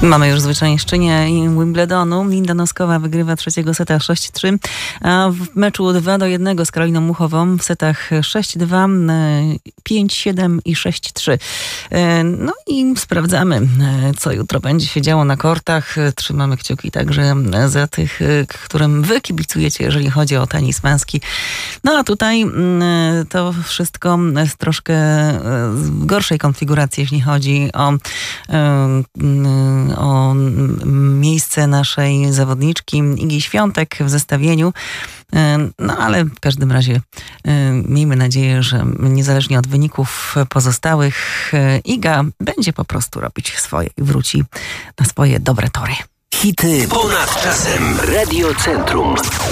Mamy już zwyciężczynię Wimbledonu. Linda Noskowa wygrywa trzeciego seta 6-3, a w meczu 2-1 z Karoliną Muchową w setach 6-2, 5-7 i 6-3. No i sprawdzamy, co jutro będzie się działo na kortach. Trzymamy kciuki także za tych, którym wy kibicujecie, jeżeli chodzi o tenis męski. No a tutaj to wszystko z troszkę gorszej konfiguracji, jeśli chodzi o miejsce naszej zawodniczki Igi Świątek w zestawieniu. No ale w każdym razie miejmy nadzieję, że niezależnie od wyników pozostałych Iga będzie po prostu robić swoje i wróci na swoje dobre tory. Hity ponad czasem. Radio Centrum.